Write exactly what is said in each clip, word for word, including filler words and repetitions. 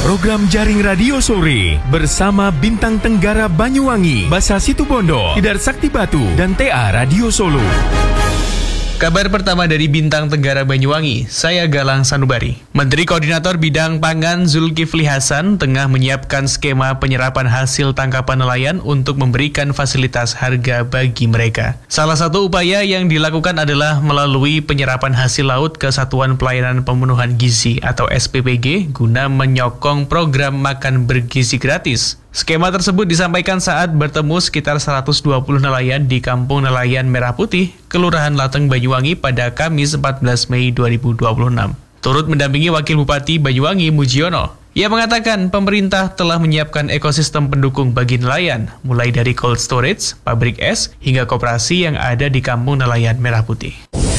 Program Jaring Radio Sore bersama Bintang Tenggara Banyuwangi, Basa Situbondo, Tidar Sakti Batu, dan T A Radio Solo. Kabar pertama dari Bintang Tenggara Banyuwangi, saya Galang Sanubari. Menteri Koordinator Bidang Pangan Zulkifli Hasan tengah menyiapkan skema penyerapan hasil tangkapan nelayan untuk memberikan fasilitas harga bagi mereka. Salah satu upaya yang dilakukan adalah melalui penyerapan hasil laut ke Satuan Pelayanan Pemenuhan Gizi atau S P P G guna menyokong program makan bergizi gratis. Skema tersebut disampaikan saat bertemu sekitar seratus dua puluh nelayan di Kampung Nelayan Merah Putih, Kelurahan Lateng, Banyuwangi pada Kamis empat belas Mei dua ribu dua puluh enam. Turut mendampingi Wakil Bupati Banyuwangi Mujiono. Ia mengatakan pemerintah telah menyiapkan ekosistem pendukung bagi nelayan, mulai dari cold storage, pabrik es, hingga koperasi yang ada di Kampung Nelayan Merah Putih.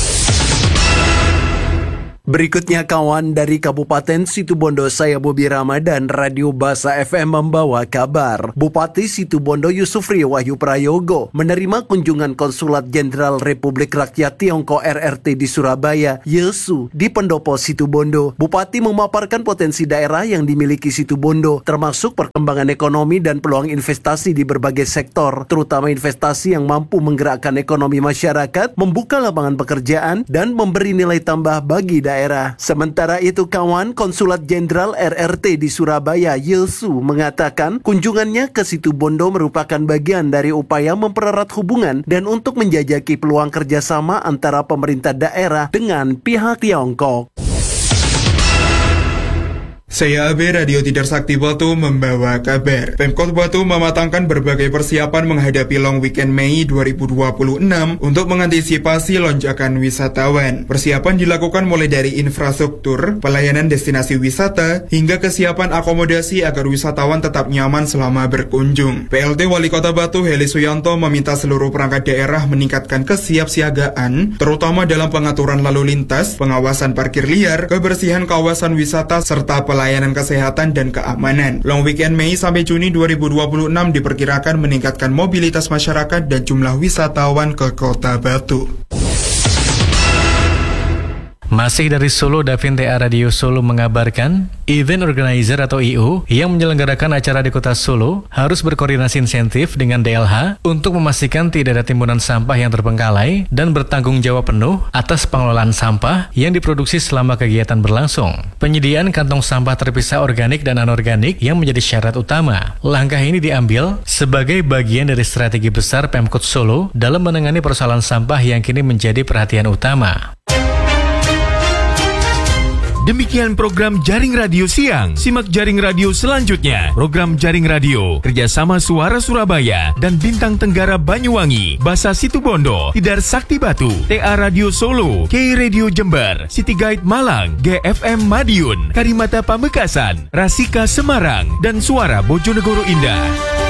Berikutnya kawan dari Kabupaten Situbondo, saya Bobi Ramadan, Radio Basa F M membawa kabar. Bupati Situbondo Yusufri Wahyu Prayogo menerima kunjungan Konsulat Jenderal Republik Rakyat Tiongkok R R T di Surabaya, Yesu, di Pendopo Situbondo. Bupati memaparkan potensi daerah yang dimiliki Situbondo, termasuk perkembangan ekonomi dan peluang investasi di berbagai sektor, terutama investasi yang mampu menggerakkan ekonomi masyarakat, membuka lapangan pekerjaan, dan memberi nilai tambah bagi daerah. daerah. Sementara itu kawan, Konsulat Jenderal R R T di Surabaya, Yesu, mengatakan kunjungannya ke Situbondo merupakan bagian dari upaya mempererat hubungan dan untuk menjajaki peluang kerjasama antara pemerintah daerah dengan pihak Tiongkok. Saya Abe, Radio Tidar Sakti Batu membawa kabar. Pemkot Batu mematangkan berbagai persiapan menghadapi Long Weekend Mei dua ribu dua puluh enam untuk mengantisipasi lonjakan wisatawan. Persiapan dilakukan mulai dari infrastruktur, pelayanan destinasi wisata, hingga kesiapan akomodasi agar wisatawan tetap nyaman selama berkunjung. P L T Wali Kota Batu Heli Suyanto meminta seluruh perangkat daerah meningkatkan kesiapsiagaan, terutama dalam pengaturan lalu lintas, pengawasan parkir liar, kebersihan kawasan wisata, serta pelayanan Pelayanan kesehatan dan keamanan. Long Weekend Mei sampai Juni dua ribu dua puluh enam diperkirakan meningkatkan mobilitas masyarakat dan jumlah wisatawan ke Kota Batu. Masih dari Solo, Davin T A Radio Solo mengabarkan, event organizer atau I O yang menyelenggarakan acara di Kota Solo harus berkoordinasi insentif dengan D L H untuk memastikan tidak ada timbunan sampah yang terbengkalai dan bertanggung jawab penuh atas pengelolaan sampah yang diproduksi selama kegiatan berlangsung. Penyediaan kantong sampah terpisah organik dan anorganik yang menjadi syarat utama. Langkah ini diambil sebagai bagian dari strategi besar Pemkot Solo dalam menangani persoalan sampah yang kini menjadi perhatian utama. Demikian program Jaring Radio Siang. Simak Jaring Radio selanjutnya. Program Jaring Radio kerjasama Suara Surabaya dan Bintang Tenggara Banyuwangi, Basa Situbondo, Tidar Sakti Batu, T A Radio Solo, K Radio Jember, City Guide Malang, G F M Madiun, Karimata Pamekasan, Rasika Semarang, dan Suara Bojonegoro Indah.